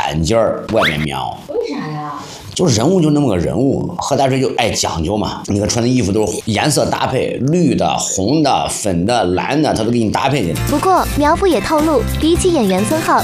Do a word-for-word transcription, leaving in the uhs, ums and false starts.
单件儿，外面苗。 为啥呀？ 就是人物就那么个人物，何大锤就爱讲究嘛。你看穿的衣服都是颜色搭配，绿的、红的、粉的、蓝的，他都给你搭配进来。 不过苗阜也透露，比起演员孙浩，